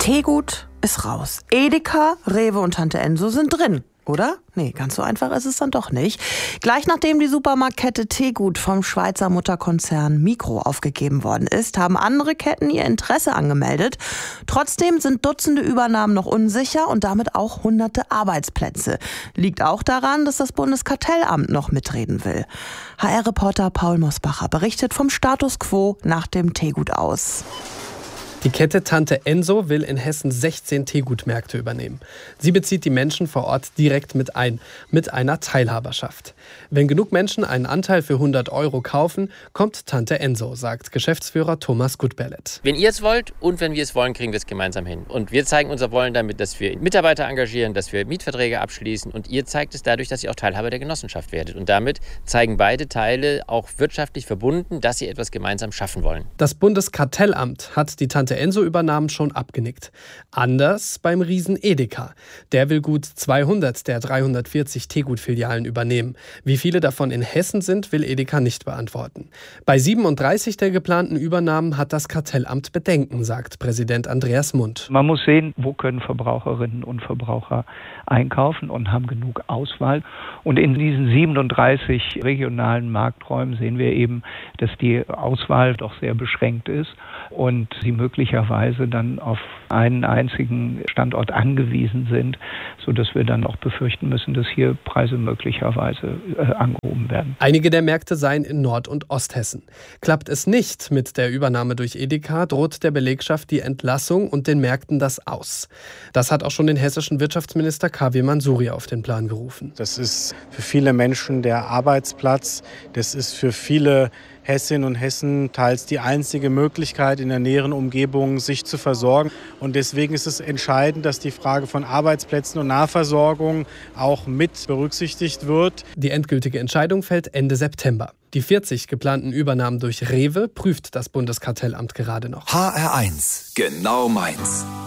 Teegut ist raus. Edeka, Rewe und Tante Enso sind drin. Oder? Nee, ganz so einfach ist es dann doch nicht. Gleich nachdem die Supermarktkette Teegut vom Schweizer Mutterkonzern Migros aufgegeben worden ist, haben andere Ketten ihr Interesse angemeldet. Trotzdem sind Dutzende Übernahmen noch unsicher und damit auch hunderte Arbeitsplätze. Liegt auch daran, dass das Bundeskartellamt noch mitreden will. HR-Reporter Paul Mosbacher berichtet vom Status quo nach dem Teegut aus. Die Kette Tante Enso will in Hessen 16 Teegutmärkte übernehmen. Sie bezieht die Menschen vor Ort direkt mit ein, mit einer Teilhaberschaft. Wenn genug Menschen einen Anteil für 100 € kaufen, kommt Tante Enso, sagt Geschäftsführer Thomas Gutberlet. Wenn ihr es wollt und wenn wir es wollen, kriegen wir es gemeinsam hin. Und wir zeigen unser Wollen damit, dass wir Mitarbeiter engagieren, dass wir Mietverträge abschließen. Und ihr zeigt es dadurch, dass ihr auch Teilhaber der Genossenschaft werdet. Und damit zeigen beide Teile auch wirtschaftlich verbunden, dass sie etwas gemeinsam schaffen wollen. Das Bundeskartellamt hat die Tante Enso-Übernahmen schon abgenickt. Anders beim Riesen Edeka. Der will gut 200 der 340 Teegut-Filialen übernehmen. Wie viele davon in Hessen sind, will Edeka nicht beantworten. Bei 37 der geplanten Übernahmen hat das Kartellamt Bedenken, sagt Präsident Andreas Mundt. Man muss sehen, wo können Verbraucherinnen und Verbraucher einkaufen und haben genug Auswahl. Und in diesen 37 regionalen Markträumen sehen wir eben, dass die Auswahl doch sehr beschränkt ist und sie möglicherweise dann auf einen einzigen Standort angewiesen sind, sodass wir dann auch befürchten müssen, dass hier Preise möglicherweise angehoben werden. Einige der Märkte seien in Nord- und Osthessen. Klappt es nicht mit der Übernahme durch Edeka, droht der Belegschaft die Entlassung und den Märkten das Aus. Das hat auch schon den hessischen Wirtschaftsminister KW Mansouri auf den Plan gerufen. Das ist für viele Menschen der Arbeitsplatz. Das ist für viele Hessinnen und Hessen teils die einzige Möglichkeit, in der näheren Umgebung sich zu versorgen. Und deswegen ist es entscheidend, dass die Frage von Arbeitsplätzen und Nahversorgung auch mit berücksichtigt wird. Die endgültige Entscheidung fällt Ende September. Die 40 geplanten Übernahmen durch Rewe prüft das Bundeskartellamt gerade noch. HR1, genau meins.